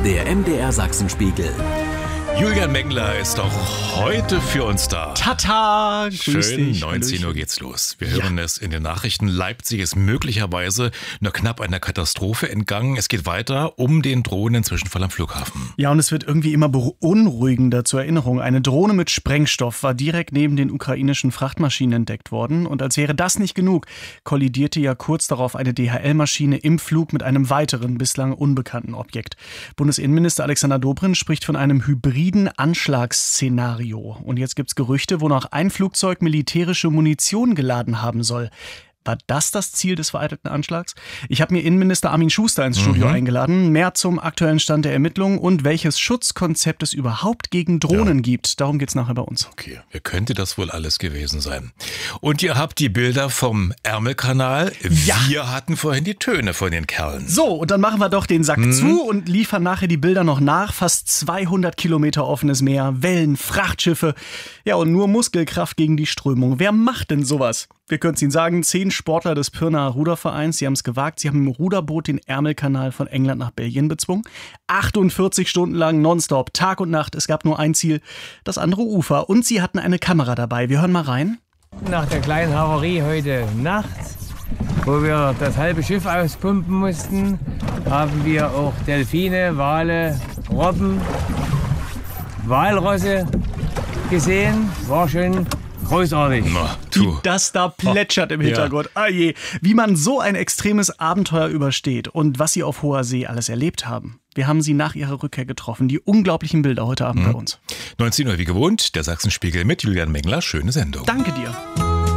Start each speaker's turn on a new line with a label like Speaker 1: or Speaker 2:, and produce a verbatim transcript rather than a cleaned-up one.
Speaker 1: Der M D R Sachsenspiegel.
Speaker 2: Julian Mengler ist auch heute für uns da.
Speaker 3: Tata! Grüß
Speaker 2: Schön,
Speaker 3: dich.
Speaker 2: neunzehn Uhr geht's los. Wir hören es in den Nachrichten. Leipzig ist möglicherweise nur knapp einer Katastrophe entgangen. Es geht weiter um den drohenden Zwischenfall am Flughafen.
Speaker 3: Ja, und es wird irgendwie immer beunruhigender. Zur Erinnerung, eine Drohne mit Sprengstoff war direkt neben den ukrainischen Frachtmaschinen entdeckt worden. Und als wäre das nicht genug, kollidierte ja kurz darauf eine D H L-Maschine im Flug mit einem weiteren, bislang unbekannten Objekt. Bundesinnenminister Alexander Dobrindt spricht von einem hybriden Anschlagsszenario. Und jetzt gibt's Gerüchte, wonach ein Flugzeug militärische Munition geladen haben soll. War das das Ziel des vereitelten Anschlags? Ich habe mir Innenminister Armin Schuster ins Studio mhm. eingeladen. Mehr zum aktuellen Stand der Ermittlungen und welches Schutzkonzept es überhaupt gegen Drohnen ja. gibt. Darum geht's nachher bei uns.
Speaker 2: Okay, wer könnte das wohl alles gewesen sein? Und ihr habt die Bilder vom Ärmelkanal.
Speaker 3: Ja.
Speaker 2: Wir hatten vorhin die Töne von den Kerlen.
Speaker 3: So, und dann machen wir doch den Sack
Speaker 2: mhm.
Speaker 3: zu und liefern nachher die Bilder noch nach. Fast zweihundert Kilometer offenes Meer, Wellen, Frachtschiffe. Ja, und nur Muskelkraft gegen die Strömung. Wer macht denn sowas? Wir können es Ihnen sagen, zehn Sportler des Pirnaer Rudervereins, sie haben es gewagt, sie haben im Ruderboot den Ärmelkanal von England nach Belgien bezwungen. achtundvierzig Stunden lang nonstop, Tag und Nacht, es gab nur ein Ziel, das andere Ufer. Und sie hatten eine Kamera dabei. Wir hören mal rein.
Speaker 4: Nach der kleinen Havarie heute Nacht, wo wir das halbe Schiff auspumpen mussten, haben wir auch Delfine, Wale, Robben, Walrosse gesehen. War schon großartig.
Speaker 2: Na, du.
Speaker 3: Wie das da plätschert im Hintergrund. Ja. Ah je. Wie man so ein extremes Abenteuer übersteht und was sie auf hoher See alles erlebt haben. Wir haben sie nach ihrer Rückkehr getroffen. Die unglaublichen Bilder heute Abend mhm. bei uns.
Speaker 2: neunzehn Uhr wie gewohnt, der Sachsenspiegel mit Julian Mengler. Schöne Sendung.
Speaker 3: Danke dir.